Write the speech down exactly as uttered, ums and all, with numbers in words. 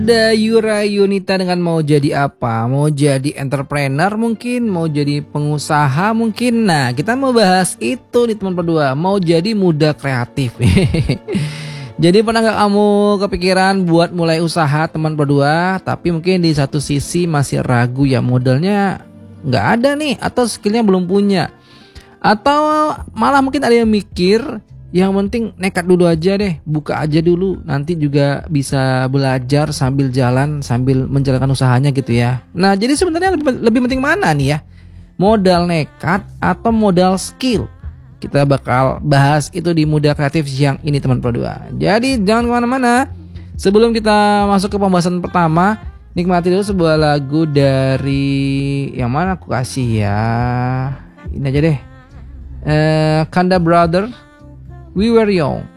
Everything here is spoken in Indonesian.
Ada Yura Yunita dengan mau jadi apa? Mau jadi entrepreneur mungkin, mau jadi pengusaha mungkin. Nah, kita mau bahas itu nih teman berdua. Mau jadi muda kreatif. Jadi pernah nggak kamu kepikiran buat mulai usaha teman berdua, tapi mungkin di satu sisi masih ragu ya, modalnya nggak ada nih, atau skillnya belum punya, atau malah mungkin ada yang mikir yang penting nekat dulu aja deh, buka aja dulu, nanti juga bisa belajar sambil jalan, sambil menjalankan usahanya gitu ya. Nah, jadi sebenarnya lebih, lebih penting mana nih ya? Modal nekat atau modal skill? Kita bakal bahas itu di Muda Kreatif siang ini teman berdua. Jadi jangan kemana-mana. Sebelum kita masuk ke pembahasan pertama, nikmati dulu sebuah lagu dari yang mana aku kasih ya. Ini aja deh. Eh, Kanda Brother, We Were Young.